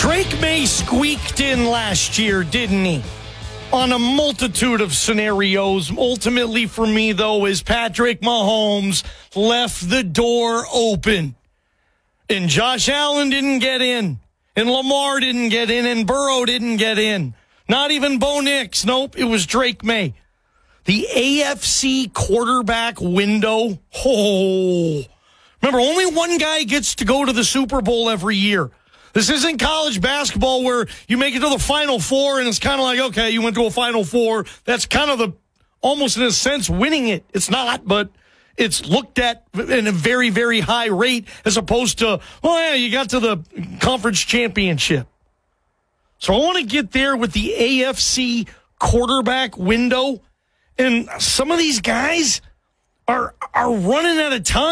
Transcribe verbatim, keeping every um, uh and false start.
Drake May squeaked in last year, didn't he? On a multitude of scenarios. Ultimately for me, though, is Patrick Mahomes left the door open. And Josh Allen didn't get in. And Lamar didn't get in. And Burrow didn't get in. Not even Bo Nix. Nope, it was Drake May. The A F C quarterback window. Oh. Remember, only one guy gets to go to the Super Bowl every year. This isn't college basketball where you make it to the Final Four and it's kind of like, okay, you went to a Final Four. That's kind of the, almost in a sense, winning it. It's not, but it's looked at in a very, very high rate as opposed to, oh, yeah, you got to the conference championship. So I want to get there with the A F C quarterback window. And some of these guys are are running out of time.